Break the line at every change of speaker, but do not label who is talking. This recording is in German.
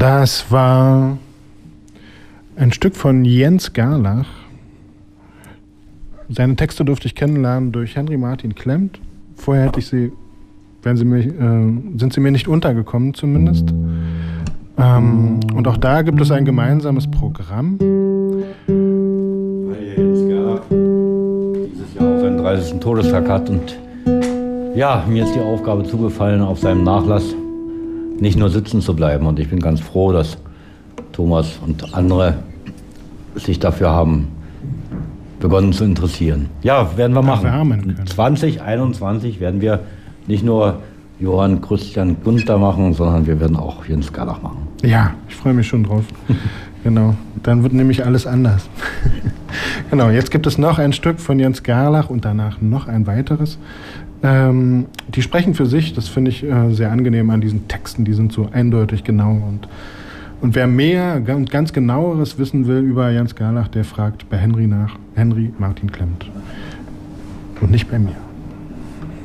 Das war ein Stück von Jens Gerlach. Seine Texte durfte ich kennenlernen durch Henry Martin Klemt. Vorher hätte ich sind sie mir nicht untergekommen zumindest. Und auch da gibt es ein gemeinsames Programm.
Weil Jens Gerlach dieses Jahr auch seinen 30. Todestag hat und ja, mir ist die Aufgabe zugefallen, auf seinem Nachlass nicht nur sitzen zu bleiben. Und ich bin ganz froh, dass Thomas und andere sich dafür haben begonnen zu interessieren. Ja, werden wir machen. 2021 werden wir nicht nur Johann Christian Gunther machen, sondern wir werden auch Jens Gerlach machen.
Ja, ich freue mich schon drauf. Genau, dann wird nämlich alles anders. Genau, jetzt gibt es noch ein Stück von Jens Gerlach und danach noch ein weiteres. Die sprechen für sich, das finde ich sehr angenehm an diesen Texten, die sind so eindeutig genau. Und wer mehr und ganz genaueres wissen will über Jens Gerlach, der fragt bei Henry nach, Henry Martin Klemt. Und nicht bei mir.